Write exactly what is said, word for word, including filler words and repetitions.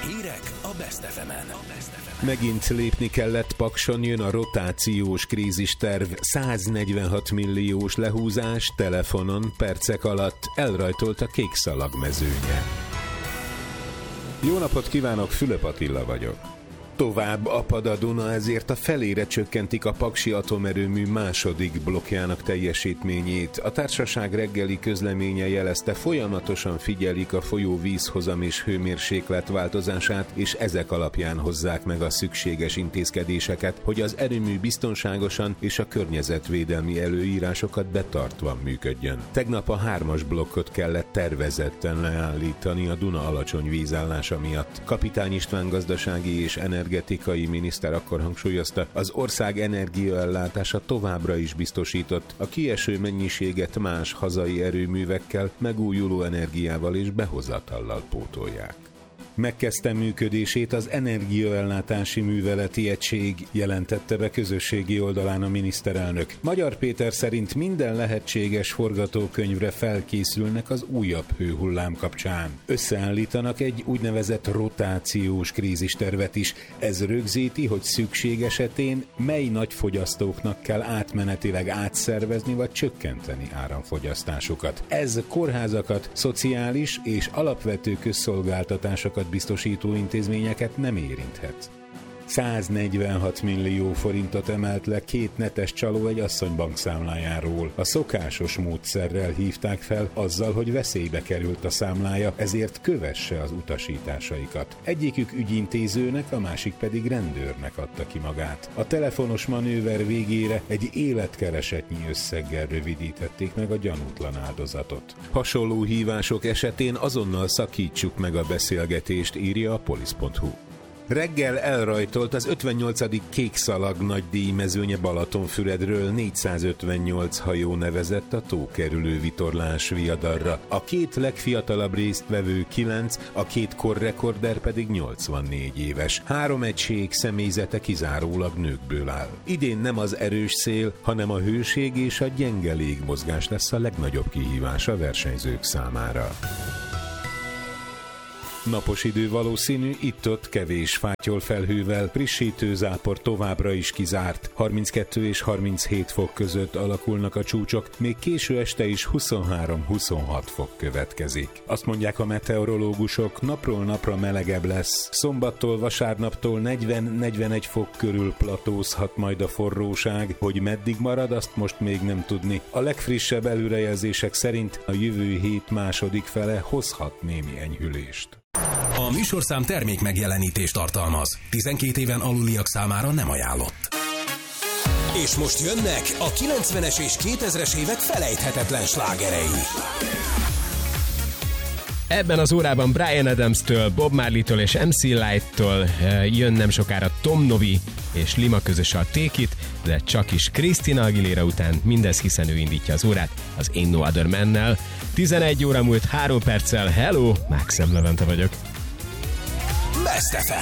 Hírek a Best ef emen. Megint lépni kellett, Pakson jön a rotációs krízisterv, száznegyvenhat milliós lehúzás, telefonon percek alatt elrajtolt a kékszalag mezőnye. Jó napot kívánok, Fülöp Attila vagyok. Tovább apad a Duna, ezért a felére csökkentik a paksi atomerőmű második blokkjának teljesítményét. A társaság reggeli közleménye jelezte, folyamatosan figyelik a folyó vízhozam és hőmérséklet változását, és ezek alapján hozzák meg a szükséges intézkedéseket, hogy az erőmű biztonságosan és a környezetvédelmi előírásokat betartva működjön. Tegnap a hármas blokkot kellett tervezetten leállítani a Duna alacsony vízállása miatt. Kapitány István gazdasági és energetikai energetikai miniszter akkor hangsúlyozta, az ország energiaellátása továbbra is biztosított, a kieső mennyiséget más hazai erőművekkel, megújuló energiával és behozatallal pótolják. Megkezdte működését az Energiaellátási Műveleti Egység, jelentette be közösségi oldalán a miniszterelnök. Magyar Péter szerint minden lehetséges forgatókönyvre felkészülnek az újabb hőhullám kapcsán. Összeállítanak egy úgynevezett rotációs krízistervet is. Ez rögzíti, hogy szükség esetén mely nagyfogyasztóknak kell átmenetileg átszervezni vagy csökkenteni áramfogyasztásukat. Ez kórházakat, szociális és alapvető közszolgáltatásokat biztosító intézményeket nem érinthet. száznegyvenhat millió forintot emelt le két netes csaló egy asszony bankszámlájáról. A szokásos módszerrel hívták fel azzal, hogy veszélybe került a számlája, ezért kövesse az utasításaikat. Egyikük ügyintézőnek, a másik pedig rendőrnek adta ki magát. A telefonos manőver végére egy életkeresetnyi összeggel rövidítették meg a gyanútlan áldozatot. Hasonló hívások esetén azonnal szakítsuk meg a beszélgetést, írja a polisz pont hu. Reggel elrajtolt az ötvennyolcadik kékszalag nagydíj mezőnye Balatonfüredről, négyszázötvennyolc hajó nevezett a tókerülő vitorlás viadarra. A két legfiatalabb résztvevő kilenc, a két korrekorder pedig nyolcvannégy éves. Három egység személyzete kizárólag nőkből áll. Idén nem az erős szél, hanem a hőség és a gyenge légmozgás lesz a legnagyobb kihívás a versenyzők számára. Napos idő valószínű, itt-ott kevés fátyol felhővel, frissítő zápor továbbra is kizárt. harminckettő és harminchét fok között alakulnak a csúcsok, még késő este is huszonhárom-huszonhat fok következik. Azt mondják a meteorológusok, napról napra melegebb lesz. Szombattól, vasárnaptól negyven-negyvenegy fok körül platózhat majd a forróság, hogy meddig marad, azt most még nem tudni. A legfrissebb előrejelzések szerint a jövő hét második fele hozhat némi enyhülést. A műsorszám termék megjelenítést tartalmaz. tizenkét éven aluliak számára nem ajánlott. És most jönnek a kilencvenes és kétezres évek felejthetetlen slágerei. Ebben az órában Bryan Adams-től, Bob Marley-től és em cé Light-től jön nem sokára Tom Novi és Lima közös a Take It, de csak is Christina Aguilera után, mindez hiszen ő indítja az órát az Ain't No Other Man-nel. tizenegy óra múlt három perccel, hello, Mákszem Levente vagyok. Best ef em.